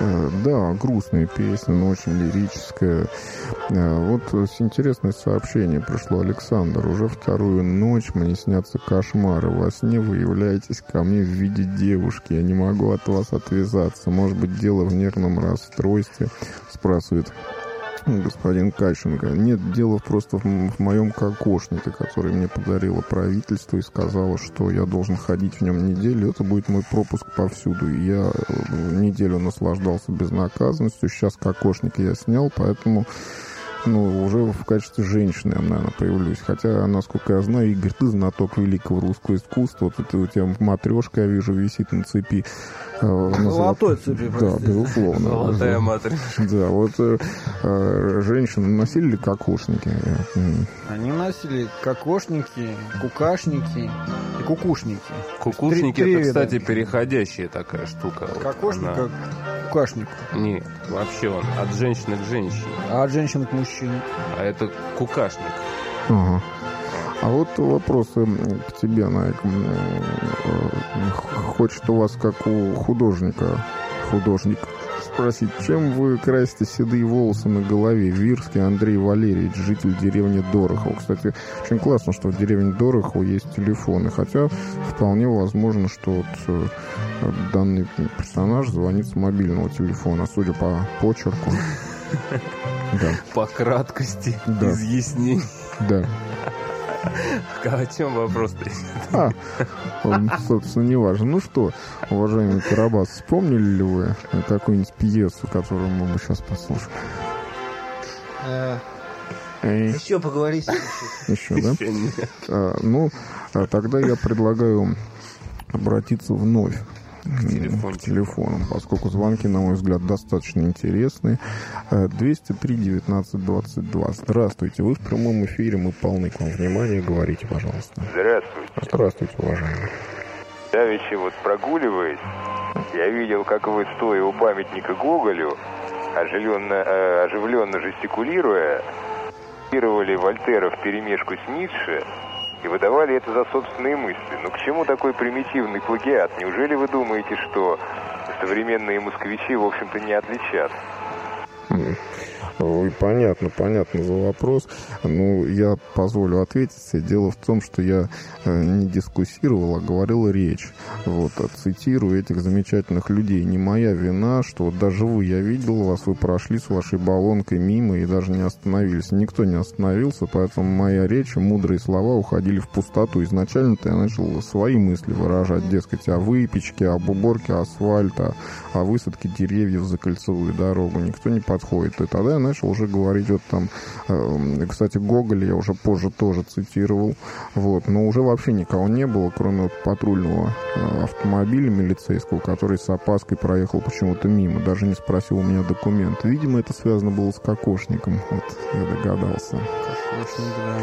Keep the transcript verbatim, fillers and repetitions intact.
Да, грустная песня, но очень лирическая. Вот интересное сообщение пришло. Александр: уже вторую ночь мне снятся кошмары. Во сне вы являетесь ко мне в виде девушки. Я не могу от вас отвязаться. Может быть, дело в нервном расстройстве? Спрашивает господин Кащенко. Нет, дело просто в, в моем кокошнике, который мне подарило правительство и сказало, что я должен ходить в нем неделю. Это будет мой пропуск повсюду. И я неделю наслаждался безнаказанностью. Сейчас кокошник я снял, поэтому ну, уже в качестве женщины я, наверное, появлюсь. Хотя, насколько я знаю, Игорь, ты знаток великого русского искусства. Вот это у тебя матрешка, я вижу, висит на цепи. Золотой цепи, да, безусловно. Золотая матрешка. Да, вот э, женщины носили ли кокошники? Они носили кокошники, кукашники и кукушники. Кукушники — Три- это, три кстати, вида. переходящая такая штука. Кокошник Она- как кукашник, Не, вообще он от женщины к женщине. а от женщины к мужчине. А это кукашник. Ага. А вот вопрос э, к тебе, Найк. Хочет у вас, как у художника, художник, спросить, чем вы красите седые волосы на голове? Вирский Андрей Валерьевич, житель деревни Дорохово. Кстати, очень классно, что в деревне Дорохово есть телефоны, хотя вполне возможно, что вот, э, данный персонаж звонит с мобильного телефона, судя по почерку. Да. По краткости Да. изъяснений. Да. А о чем вопрос-то? А, он, собственно, не важно. Ну что, уважаемый Карабас, вспомнили ли вы какую-нибудь пьесу, которую мы бы сейчас послушали? Эй, Еще поговорить. еще, да? Еще нет. А, ну, а тогда я предлагаю обратиться вновь к телефону. к телефону, поскольку звонки, на мой взгляд, достаточно интересные. двести три девятнадцать двадцать два. Здравствуйте, вы в прямом эфире, мы полны к вам внимания. Говорите, пожалуйста. Здравствуйте. Здравствуйте, уважаемый. Давеча вот прогуливаясь, я видел, как вы, стоя у памятника Гоголю, оживленно, э, оживленно жестикулируя, цитировали Вольтера вперемешку с Ницше и выдавали это за собственные мысли. Ну к чему такой примитивный плагиат? Неужели вы думаете, что современные москвичи, в общем-то, не отличат? Ой, понятно, понятно за вопрос. Ну, я позволю ответить. Дело в том, что я не дискуссировал, а говорил речь. Вот, цитирую этих замечательных людей. Не моя вина, что вот даже вы, я видел вас, вы прошли с вашей баллонкой мимо и даже не остановились. Никто не остановился, поэтому моя речь, мудрые слова уходили в пустоту. Изначально-то я начал свои мысли выражать, дескать, о выпечке, об уборке асфальта, о высадке деревьев за кольцевую дорогу. Никто не подходит. И тогда я начал уже говорить, вот там, э, кстати, Гоголя я уже позже тоже цитировал, вот, но уже вообще никого не было, кроме вот патрульного э, автомобиля милицейского, который с опаской проехал почему-то мимо, даже не спросил у меня документы. Видимо, это связано было с кокошником, вот, я догадался. Кокошник, да.